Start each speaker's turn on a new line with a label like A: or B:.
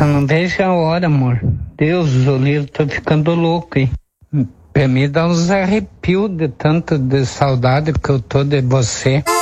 A: Nossa, não vejo a hora, amor. Deus, o livro, tô ficando louco, hein? Pra mim dá uns arrepios de tanto de saudade que eu tô de você.